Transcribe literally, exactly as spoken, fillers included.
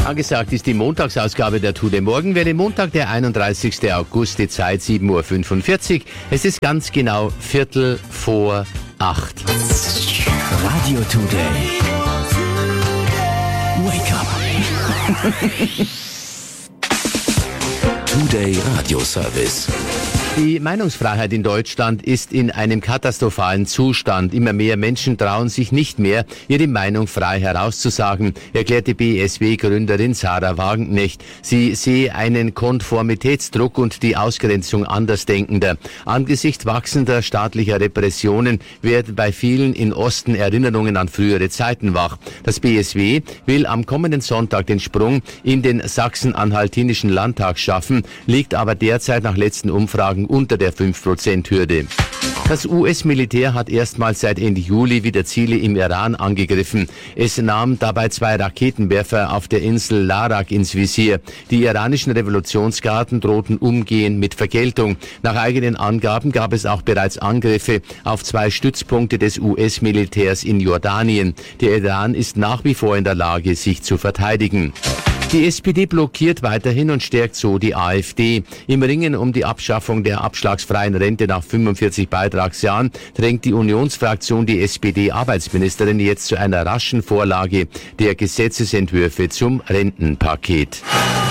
Angesagt ist die Montagsausgabe der Today. Morgen wäre Montag, der einunddreißigster August, die Zeit sieben Uhr fünfundvierzig. Es ist ganz genau Viertel vor acht. Radio Today. Wake up. Today Radio Service. Die Meinungsfreiheit in Deutschland ist in einem katastrophalen Zustand. Immer mehr Menschen trauen sich nicht mehr, ihre Meinung frei herauszusagen, erklärte B S W-Gründerin Sarah Wagenknecht. Sie sehe einen Konformitätsdruck und die Ausgrenzung Andersdenkender. Angesichts wachsender staatlicher Repressionen werden bei vielen in Osten Erinnerungen an frühere Zeiten wach. Das B S W will am kommenden Sonntag den Sprung in den sachsen-anhaltinischen Landtag schaffen, liegt aber derzeit nach letzten Umfragen unter der fünf Prozent Hürde. Das U S-Militär hat erstmals seit Ende Juli wieder Ziele im Iran angegriffen. Es nahm dabei zwei Raketenwerfer auf der Insel Larak ins Visier. Die iranischen Revolutionsgarden drohten umgehend mit Vergeltung. Nach eigenen Angaben gab es auch bereits Angriffe auf zwei Stützpunkte des U S-Militärs in Jordanien. Der Iran ist nach wie vor in der Lage, sich zu verteidigen. Die S P D blockiert weiterhin und stärkt so die AfD. Im Ringen um die Abschaffung der abschlagsfreien Rente nach fünfundvierzig Beitragsjahren drängt die Unionsfraktion die S P D-Arbeitsministerin jetzt zu einer raschen Vorlage der Gesetzesentwürfe zum Rentenpaket.